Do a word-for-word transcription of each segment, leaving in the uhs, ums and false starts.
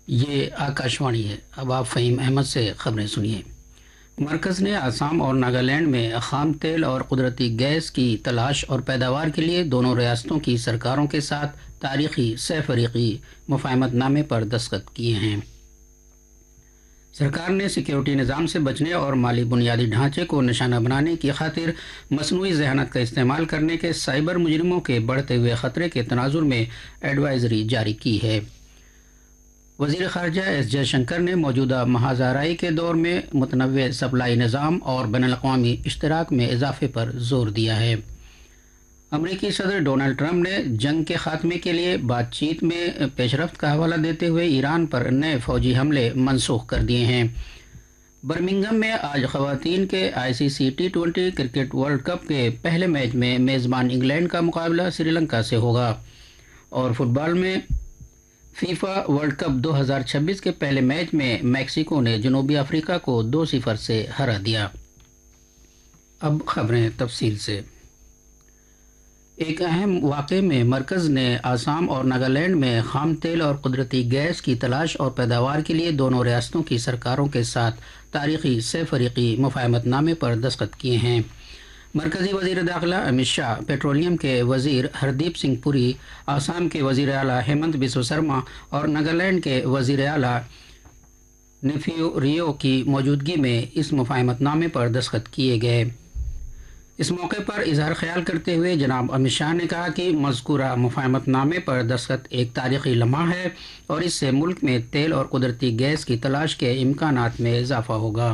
یہ آکاشوانی ہے۔ اب آپ فہیم احمد سے خبریں سنیے۔ مرکز نے آسام اور ناگالینڈ میں خام تیل اور قدرتی گیس کی تلاش اور پیداوار کے لیے دونوں ریاستوں کی سرکاروں کے ساتھ تاریخی سہ فریقی مفاہمت نامے پر دستخط کیے ہیں۔ سرکار نے سیکیورٹی نظام سے بچنے اور مالی بنیادی ڈھانچے کو نشانہ بنانے کی خاطر مصنوعی ذہانت کا استعمال کرنے کے سائبر مجرموں کے بڑھتے ہوئے خطرے کے تناظر میں ایڈوائزری جاری کی ہے۔ وزیر خارجہ ایس جے شنکر نے موجودہ محاذ آرائی کے دور میں متنوع سپلائی نظام اور بین الاقوامی اشتراک میں اضافے پر زور دیا ہے۔ امریکی صدر ڈونلڈ ٹرمپ نے جنگ کے خاتمے کے لیے بات چیت میں پیش رفت کا حوالہ دیتے ہوئے ایران پر نئے فوجی حملے منسوخ کر دیے ہیں۔ برمنگھم میں آج خواتین کے آئی سی C T twenty cricket world cup کے پہلے میچ میں میزبان انگلینڈ کا مقابلہ سری لنکا سے ہوگا، اور فٹ بال میں فیفا ورلڈ کپ دو ہزار چھبیس کے پہلے میچ میں میکسیکو نے جنوبی افریقہ کو دو صفر سے ہرا دیا۔ اب خبریں تفصیل سے۔ ایک اہم واقعے میں مرکز نے آسام اور ناگالینڈ میں خام تیل اور قدرتی گیس کی تلاش اور پیداوار کے لیے دونوں ریاستوں کی سرکاروں کے ساتھ تاریخی سہ فریقی مفاہمت نامے پر دستخط کیے ہیں۔ مرکزی وزیر داخلہ امت شاہ، پیٹرولیم کے وزیر ہردیپ سنگھ پوری، آسام کے وزیر اعلیٰ ہیمنت بسوا سرما اور ناگالینڈ کے وزیر اعلیٰ نیفیو ریو کی موجودگی میں اس مفاہمت نامے پر دستخط کیے گئے۔ اس موقع پر اظہار خیال کرتے ہوئے جناب امت شاہ نے کہا کہ مذکورہ مفاہمت نامے پر دستخط ایک تاریخی لمحہ ہے اور اس سے ملک میں تیل اور قدرتی گیس کی تلاش کے امکانات میں اضافہ ہوگا۔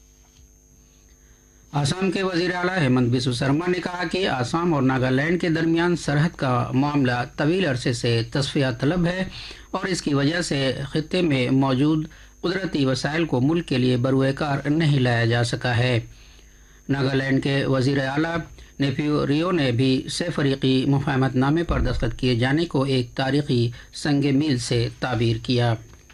آسام کے وزیر اعلیٰ ہیمنت بسوا سرما نے کہا کہ آسام اور ناگالینڈ کے درمیان سرحد کا معاملہ طویل عرصے سے تصفیہ طلب ہے اور اس کی وجہ سے خطے میں موجود قدرتی وسائل کو ملک کے لیے بروئے کار نہیں لایا جا سکا ہے۔ ناگالینڈ کے وزیر اعلیٰ نیفیو ریو نے بھی سہ فریقی مفاہمت نامے پر دستخط کیے جانے کو ایک تاریخی سنگ میل سے تعبیر کیا۔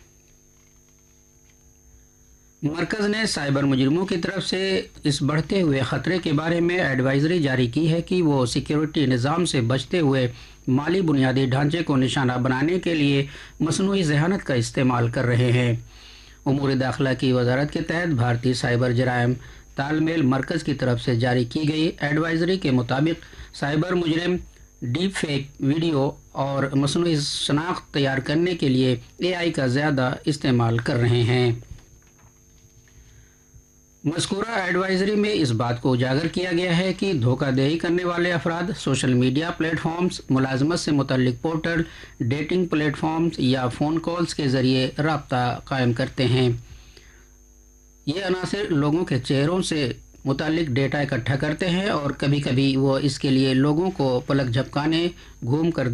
مرکز نے سائبر مجرموں کی طرف سے اس بڑھتے ہوئے خطرے کے بارے میں ایڈوائزری جاری کی ہے کہ وہ سیکیورٹی نظام سے بچتے ہوئے مالی بنیادی ڈھانچے کو نشانہ بنانے کے لیے مصنوعی ذہانت کا استعمال کر رہے ہیں۔ امور داخلہ کی وزارت کے تحت بھارتی سائبر جرائم تال میل مرکز کی طرف سے جاری کی گئی ایڈوائزری کے مطابق سائبر مجرم ڈیپ فیک ویڈیو اور مصنوعی شناخت تیار کرنے کے لیے اے آئی کا زیادہ استعمال کر رہے ہیں۔ مذکورہ ایڈوائزری میں اس بات کو اجاگر کیا گیا ہے کہ دھوکہ دہی کرنے والے افراد سوشل میڈیا پلیٹ فارمز، ملازمت سے متعلق پورٹل، ڈیٹنگ پلیٹ فارمز یا فون کالز کے ذریعے رابطہ قائم کرتے ہیں۔ یہ عناصر لوگوں کے چہروں سے متعلق ڈیٹا اکٹھا کرتے ہیں اور کبھی کبھی وہ اس کے لیے لوگوں کو پلک جھپکانے، گھوم کر